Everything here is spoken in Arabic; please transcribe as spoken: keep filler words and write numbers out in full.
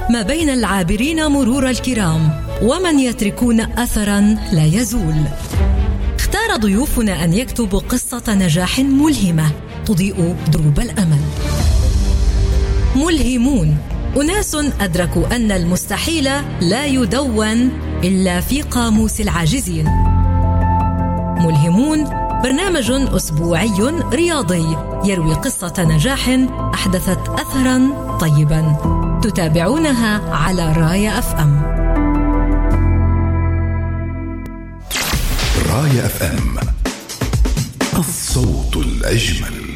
ما بين العابرين مرور الكرام ومن يتركون أثراً لا يزول. اختار ضيوفنا أن يكتبوا قصة نجاح ملهمة تضيء دروب الأمل. ملهمون، أناس أدركوا أن المستحيل لا يدون إلا في قاموس العاجزين. ملهمون برنامج أسبوعي رياضي يروي قصة نجاح أحدثت أثراً طيباً، تتابعونها على راية أف أم. راية أف أم، الصوت الأجمل.